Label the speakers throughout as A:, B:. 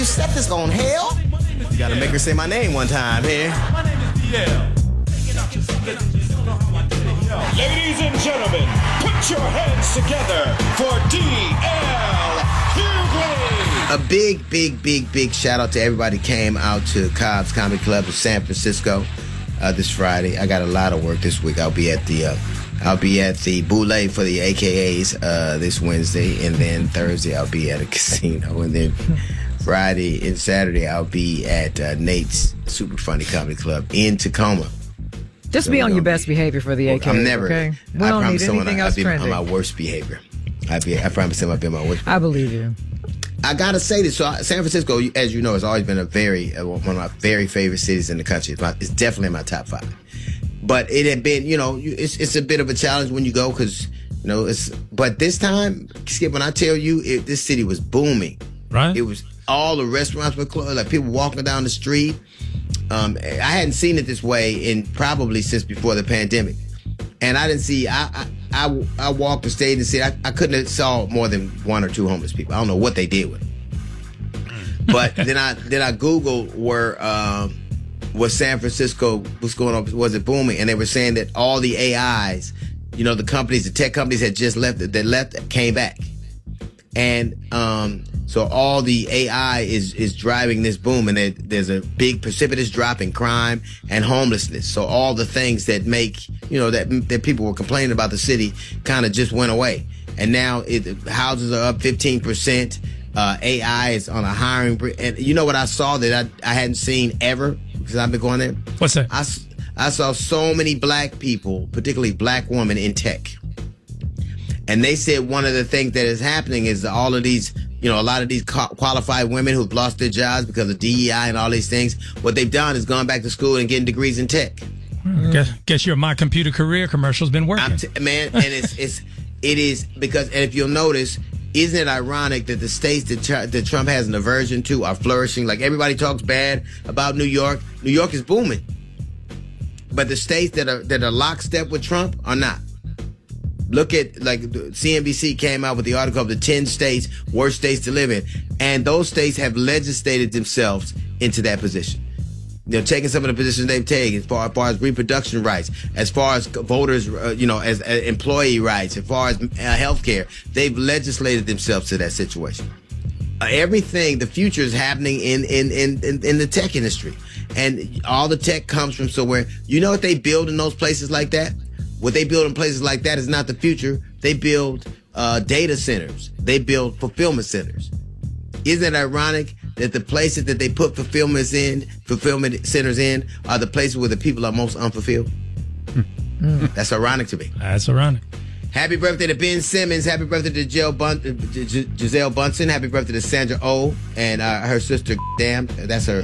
A: You set this on hell? You gotta make her say my name one time here.
B: My name is DL.
C: Ladies and gentlemen, put your hands together for DL Hughley.
A: A big shout out to everybody who came out to Cobb's Comedy Club in San Francisco this Friday. I got a lot of work this week. I'll be at the Boule for the AKAs this Wednesday, and then Thursday I'll be at a casino, and then Friday and Saturday I'll be at Nate's Super Funny Comedy Club in Tacoma.
D: Just be on your best behavior for the AKAs.
A: I'm never.
D: Okay? We
A: I
D: don't need
A: promise someone
D: anything else
A: I'll be on
D: trending.
A: my worst behavior. I promise someone I'll be on my worst.
D: I believe you.
A: I gotta say this. So San Francisco, as you know, has always been one of my very favorite cities in the country. It's definitely in my top 5. But it had been, it's a bit of a challenge when you go because, but this time, Skip, when I tell you, this city was booming.
B: Right.
A: It was, all the restaurants were closed, like people walking down the street. I hadn't seen it this way in probably since before the pandemic. And I didn't see, I walked the stage and said I couldn't have saw more than 1 or 2 homeless people. I don't know what they did with them. But then I Googled was San Francisco, what's going on, was it booming? And they were saying that all the AIs, the companies, the tech companies had just left, came back. And so all the AI is driving this boom, and there's a big precipitous drop in crime and homelessness. So all the things that make, that people were complaining about the city kind of just went away. And now houses are up 15%. AI is on a hiring. And you know what I saw that I hadn't seen ever because I've been going there?
B: What's that?
A: I saw so many black people, particularly black women in tech. And they said one of the things that is happening is all of these, a lot of these qualified women who've lost their jobs because of DEI and all these things, what they've done is gone back to school and getting degrees in tech.
B: Guess your My Computer Career commercial's been working.
A: Man, and it is because, and if you'll notice, isn't it ironic that the states that Trump has an aversion to are flourishing? Like everybody talks bad about New York. New York is booming. But the states that are lockstep with Trump are not. Look at, CNBC came out with the article of the 10 states, worst states to live in. And those states have legislated themselves into that position. They're taking some of the positions they've taken as far as reproduction rights, as far as voters, as employee rights, as far as health care. They've legislated themselves to that situation. Everything, the future is happening in the tech industry. And all the tech comes from somewhere. You know what they build in those places like that? What they build in places like that is not the future. They build data centers. They build fulfillment centers. Isn't it ironic that the places that they put fulfillment centers in are the places where the people are most unfulfilled? That's ironic to me.
B: That's ironic.
A: Happy birthday to Ben Simmons. Happy birthday to Giselle Bunsen. Happy birthday to Sandra Oh and her sister. Damn, that's her.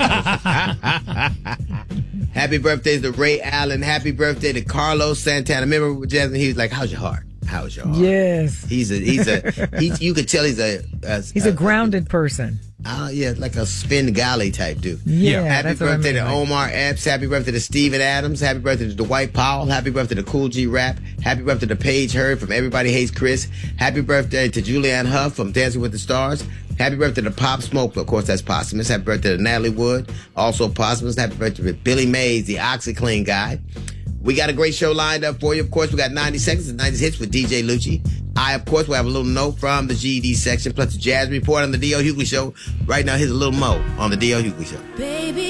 A: Happy birthday to Ray Allen. Happy birthday to Carlos Santana. Remember, Jasmine, he was like, "How's your heart? How's your heart?"
D: Yes.
A: You could tell he's
D: a grounded person.
A: Yeah, like a Svengali type dude.
D: Yeah.
A: Happy
D: that's what I
A: birthday
D: mean,
A: to Omar Epps. Happy birthday to Steven Adams. Happy birthday to Dwight Powell. Happy birthday to Cool G Rap. Happy birthday to Paige Hurd from Everybody Hates Chris. Happy birthday to Julianne Hough from Dancing with the Stars. Happy birthday to Pop Smoke. Of course, that's posthumous. Happy birthday to Natalie Wood. Also posthumous. Happy birthday to Billy Mays, the OxyClean guy. We got a great show lined up for you. Of course, we got 90 seconds and 90 hits with DJ Lucci. Of course, will have a little note from the GED section, plus the Jazz Report on the D.L. Hughley Show. Right now, here's a little mo on the D.L. Hughley Show. Baby.